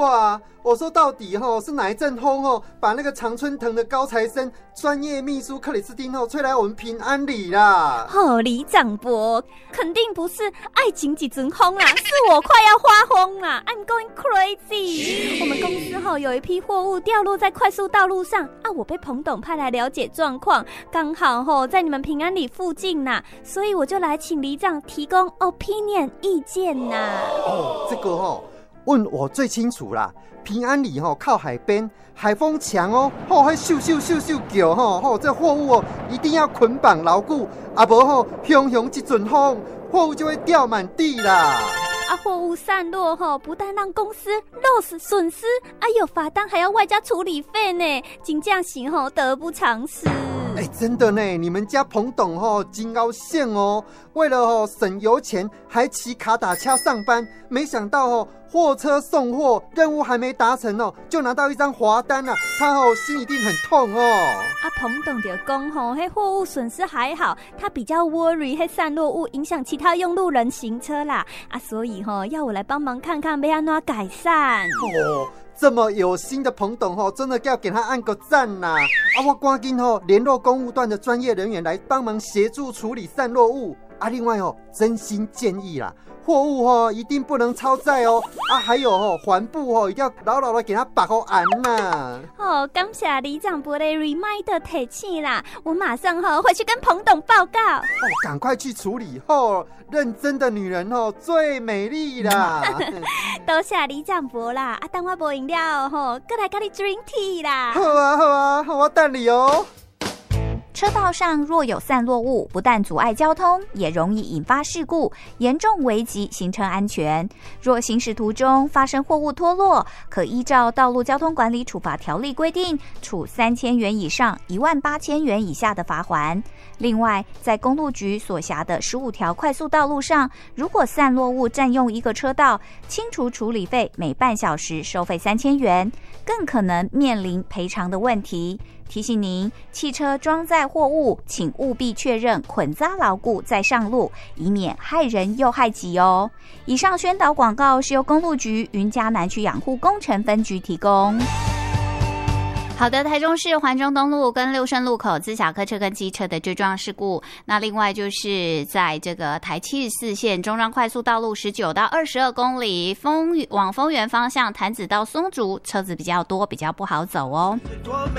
我说到底是哪一阵风把那个常春藤的高材生专业秘书克里斯汀吹来我们平安里啦？ 里长伯，肯定不是爱情几阵风啦，是我快要发疯啦 ！I'm going crazy。我们公司有一批货物掉落在快速道路上啊，我被彭董派来了解状况，刚好在你们平安里附近啦，所以我就来请里长提供 opinion 意见啦。 这个问我最清楚啦。平安里靠海边，海风强还咻咻咻咻叫这货物一定要捆绑牢固，啊不熊熊一阵风，货物就会掉满地啦。 货物散落不但让公司 loss 损失，有罚单还要外加处理费呢，真正是得不偿失。 真的呢，你们家彭董真高兴为了省油钱，还骑卡打车上班，没想到货车送货任务还没达成就拿到一张罚单了，他心一定很痛彭董就说那货物损失还好，他比较 worry 那散落物影响其他用路人行车啦，所以要我来帮忙看看要怎么改善。 这么有心的彭董真的要给他按个赞啦！我赶紧联络公务段的专业人员来帮忙协助处理散落物另外真心建议啦，货物一定不能超载还有环部一定要牢牢的给他把好安呐。 感谢里长伯的 reminder 提醒啦，我马上回去跟彭董报告。 赶快去处理认真的女人最美丽啦。 多谢里长伯啦，等我无饮料过来跟你 drink tea 啦。 好啊，我等你车道上若有散落物，不但阻碍交通，也容易引发事故，严重危及行车安全。若行驶途中发生货物脱落，可依照《道路交通管理处罚条例》规定，处3000元以上18000元以下的罚锾。另外，在公路局所辖的15条快速道路上，如果散落物占用一个车道，清除处理费每半小时收费3000元，更可能面临赔偿的问题。提醒您，汽车装载货物，请务必确认捆扎牢固再上路，以免害人又害己哦。以上宣导广告是由公路局云嘉南区养护工程分局提供。好的，台中市环中东路跟六顺路口自小客车跟机车的追撞事故，那另外就是在这个台74线中彰快速道路19到22公里往丰原方向潭子到松竹，车子比较多，比较不好走哦。